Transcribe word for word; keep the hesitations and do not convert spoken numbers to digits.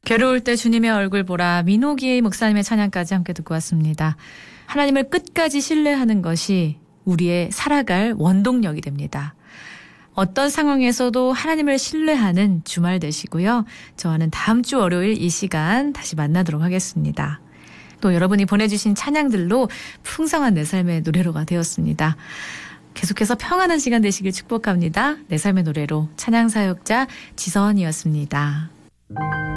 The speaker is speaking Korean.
괴로울 때 주님의 얼굴 보라, 민호기 목사님의 찬양까지 함께 듣고 왔습니다. 하나님을 끝까지 신뢰하는 것이 우리의 살아갈 원동력이 됩니다. 어떤 상황에서도 하나님을 신뢰하는 주말 되시고요. 저와는 다음 주 월요일 이 시간 다시 만나도록 하겠습니다. 또 여러분이 보내주신 찬양들로 풍성한 내 삶의 노래로가 되었습니다. 계속해서 평안한 시간 되시길 축복합니다. 내 삶의 노래로 찬양 사역자 지선이었습니다.